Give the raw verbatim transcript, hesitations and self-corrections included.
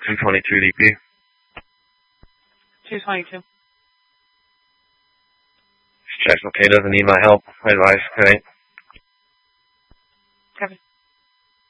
two twenty-two D P. two twenty-two. Jackson K doesn't need my help. My advice. Good night. Copy.